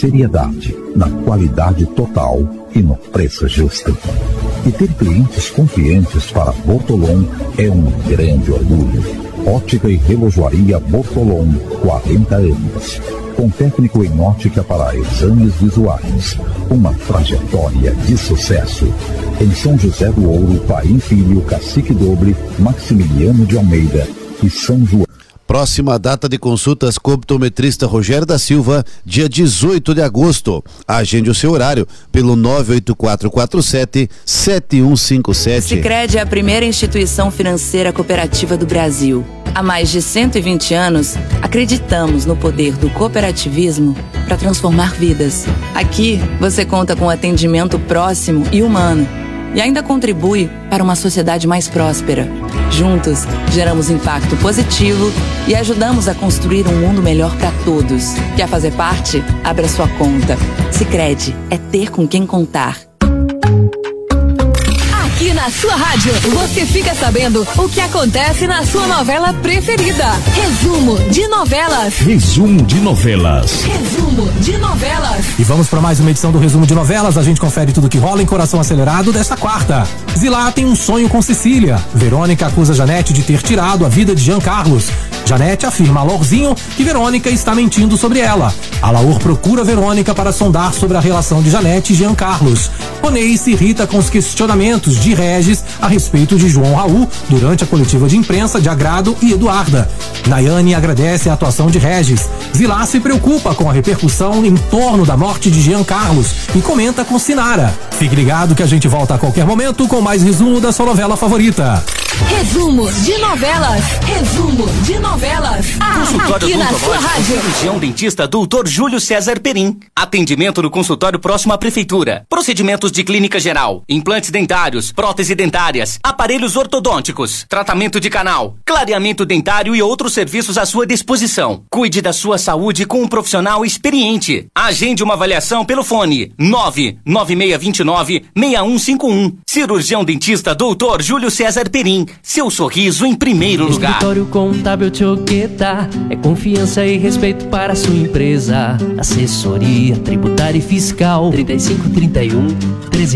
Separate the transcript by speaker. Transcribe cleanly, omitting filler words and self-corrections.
Speaker 1: seriedade, na qualidade total e no preço justo. E ter clientes confiantes para Bortolom é um grande orgulho. Ótica e Relojoaria Bortolom, 40 anos. Com técnico em ótica para exames visuais. Uma trajetória de sucesso. Em São José do Ouro, Paim Filho, Cacique Doble, Maximiliano de Almeida e São João.
Speaker 2: Próxima data de consultas com o optometrista Rogério da Silva, dia 18 de agosto. Agende o seu horário pelo 98447-7157.
Speaker 3: Sicredi é a primeira instituição financeira cooperativa do Brasil. Há mais de 120 anos, acreditamos no poder do cooperativismo para transformar vidas. Aqui, você conta com atendimento próximo e humano. E ainda contribui para uma sociedade mais próspera. Juntos, geramos impacto positivo e ajudamos a construir um mundo melhor para todos. Quer fazer parte? Abra sua conta. Sicredi é ter com quem contar.
Speaker 4: Aqui na sua rádio, você fica sabendo o que acontece na sua novela preferida. Resumo de novelas.
Speaker 5: Resumo de novelas.
Speaker 4: Resumo de novelas.
Speaker 6: E vamos para mais uma edição do Resumo de Novelas. A gente confere tudo que rola em Coração Acelerado desta quarta. Zilá tem um sonho com Cecília. Verônica acusa Janete de ter tirado a vida de Jean Carlos. Janete afirma a Laurzinho que Verônica está mentindo sobre ela. A Laur procura Verônica para sondar sobre a relação de Janete e Jean Carlos. Ronei se irrita com os questionamentos de Regis a respeito de João Raul durante a coletiva de imprensa de Agrado e Eduarda. Nayane agradece a atuação de Regis. Zilá se preocupa com a repercussão em torno da morte de Jean Carlos e comenta com Sinara. Fique ligado que a gente volta a qualquer momento com mais resumo da sua novela favorita.
Speaker 4: Resumo de novelas. Resumo de novelas. Aqui na sua rádio.
Speaker 7: Cirurgião dentista Dr. Júlio César Perim. Atendimento no consultório próximo à prefeitura. Procedimentos de clínica geral, implantes dentários, prótese dentárias, aparelhos ortodônticos, tratamento de canal, clareamento dentário e outros serviços à sua disposição. Cuide da sua saúde com um profissional experiente. Agende uma avaliação pelo fone 99629-6151. Cirurgião dentista Dr. Júlio César Perim. Seu sorriso em primeiro lugar.
Speaker 8: Escritório Contábil Choqueta é confiança e respeito para a sua empresa. Assessoria tributária e fiscal 3531 13